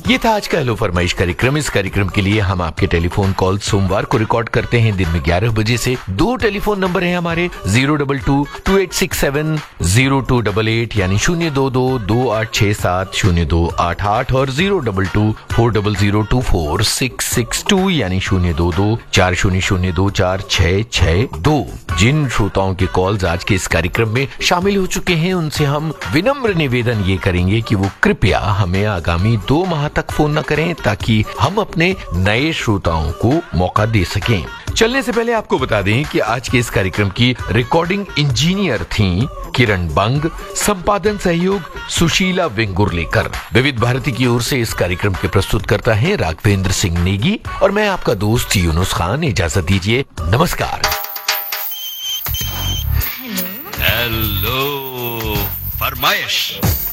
ये था आज का हेलो फरमाइश कार्यक्रम। इस कार्यक्रम के लिए हम आपके टेलीफोन कॉल सोमवार को रिकॉर्ड करते हैं दिन में 11 बजे से। 2 टेलीफोन नंबर हैं हमारे 022-2867-0288 यानी 022-2867-0288 और 022-400-24662 यानी 022-4002-4662। जिन श्रोताओं के कॉल्स आज के इस कार्यक्रम में शामिल हो चुके हैं उनसे हम विनम्र निवेदन ये करेंगे कि वो कृपया हमें आगामी 2 माह तक फोन न करें ताकि हम अपने नए श्रोताओं को मौका दे सकें। चलने से पहले आपको बता दें कि आज के इस कार्यक्रम की रिकॉर्डिंग इंजीनियर थी किरण बंग, संपादन सहयोग सुशीला वेंगुर्लेकर। विविध भारती की ओर से इस कार्यक्रम के प्रस्तुत करता है राघवेंद्र सिंह नेगी और मैं आपका दोस्त यूनुस खान। इजाजत दीजिए, नमस्कार। हेलो फरमाइश।